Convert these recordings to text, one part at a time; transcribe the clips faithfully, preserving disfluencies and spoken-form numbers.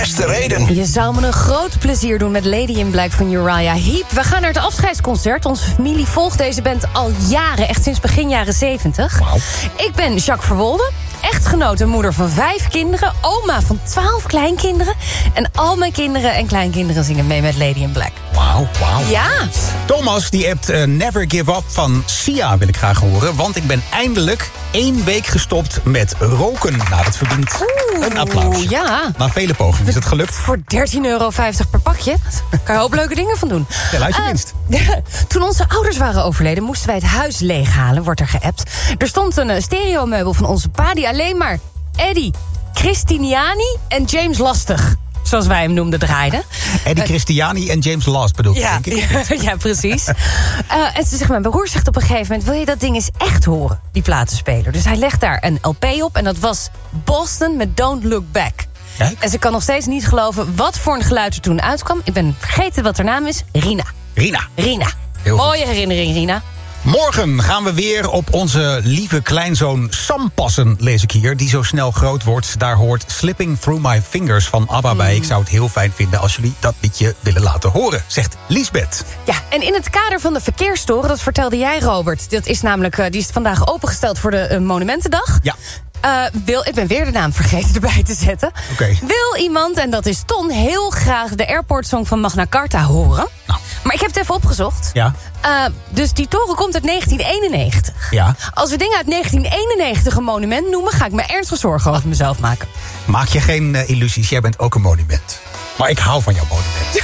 beste reden. Je zou me een groot plezier doen met Lady in Black van Uriah Heep. We gaan naar het afscheidsconcert. Onze familie volgt deze band al jaren, echt sinds begin jaren zeventig. Wauw. Ik ben Jacques Verwolde, echtgenoot en moeder van vijf kinderen, oma van twaalf kleinkinderen. En al mijn kinderen en kleinkinderen zingen mee met Lady in Black. Wauw, wauw. Ja. Thomas die appt uh, Never Give Up van Sia wil ik graag horen. Want ik ben eindelijk één week gestopt met roken. Nou, dat verdient Oeh, een applaus. ja. Na vele pogingen is het gelukt. Voor dertien euro vijftig per pakje. Daar kan je hoop leuke dingen van doen. Ja, luid je winst. Uh, toen onze ouders waren overleden, moesten wij het huis leeghalen, wordt er geappt. Er stond een uh, stereomeubel van onze pa die alleen maar Eddie, Christiniani en James Lastig, zoals wij hem noemden, draaiden. Eddie Christiani en James Last bedoel je, Ja, denk ik. ja, ja, precies. Uh, en ze zegt, mijn broer zegt op een gegeven moment, wil je dat ding eens echt horen, die platenspeler? Dus hij legt daar een L P op en dat was Boston met Don't Look Back. Kijk. En ze kan nog steeds niet geloven wat voor een geluid er toen uitkwam. Ik ben vergeten wat haar naam is. Rina. Rina. Rina. Heel goed. Mooie herinnering, Rina. Morgen gaan we weer op onze lieve kleinzoon Sam passen, lees ik hier. Die zo snel groot wordt. Daar hoort Slipping Through My Fingers van ABBA bij. Ik zou het heel fijn vinden als jullie dat liedje willen laten horen, zegt Liesbeth. Ja, en in het kader van de verkeerstoren, dat vertelde jij, Robert. Dat is namelijk, uh, die is vandaag opengesteld voor de uh, Monumentendag. Ja. Uh, wil, ik ben weer de naam vergeten erbij te zetten. Okay. Wil iemand, en dat is Ton, heel graag de Airport Song van Magna Carta horen? Nou. Maar ik heb het even opgezocht. Ja. Uh, dus die toren komt uit negentien eenennegentig. Ja. Als we dingen uit negentien eenennegentig een monument noemen, ga ik me ernstig zorgen over mezelf maken. Maak je geen uh, illusies, jij bent ook een monument. Maar ik hou van jouw monument.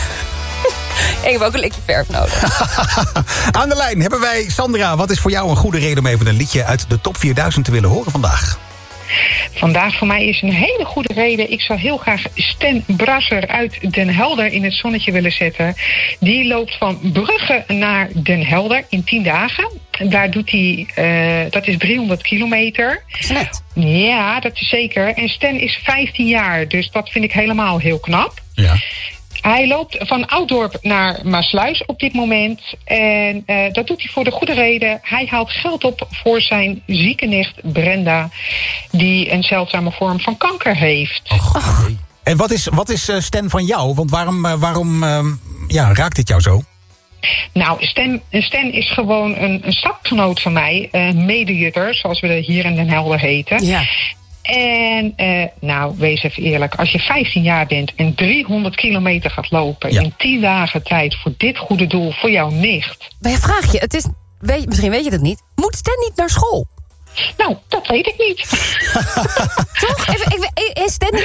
Ik heb ook een likje verf nodig. Aan de lijn hebben wij Sandra. Wat is voor jou een goede reden om even een liedje uit de top vierduizend te willen horen vandaag? Vandaag voor mij is een hele goede reden. Ik zou heel graag Sten Brasser uit Den Helder in het zonnetje willen zetten. Die loopt van Brugge naar Den Helder in tien dagen. Daar doet hij, uh, dat is driehonderd kilometer. Dat is net. Ja, dat is zeker. En Sten is vijftien jaar, dus dat vind ik helemaal heel knap. Ja. Hij loopt van Ouddorp naar Maasluis op dit moment. En uh, dat doet hij voor de goede reden. Hij haalt geld op voor zijn zieke nicht Brenda, die een zeldzame vorm van kanker heeft. Och, nee. En wat is, wat is uh, Sten van jou? Want waarom, uh, waarom uh, ja, raakt dit jou zo? Nou, Sten, Sten is gewoon een, een stapgenoot van mij. Uh, medejutter, zoals we hier in Den Helder heten. Ja. En uh, nou, wees even eerlijk. Als je vijftien jaar bent en driehonderd kilometer gaat lopen, ja, in tien dagen tijd voor dit goede doel, voor jouw nicht. Maar ja, vraag je, het is, weet, misschien weet je dat niet. Moet Sten niet naar school? Nou, dat weet ik niet. Toch? Even, even, is Sten